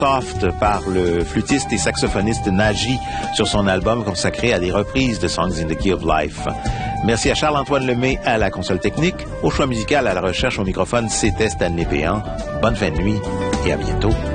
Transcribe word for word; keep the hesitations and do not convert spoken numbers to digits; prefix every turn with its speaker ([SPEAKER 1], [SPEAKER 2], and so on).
[SPEAKER 1] Toft par le flûtiste et saxophoniste Naji sur son album consacré à des reprises de Songs in the Key of Life. Merci à Charles-Antoine Lemay à la console technique, au choix musical, à la recherche, au microphone, c'était Stanley Péan. Bonne fin de nuit et à bientôt.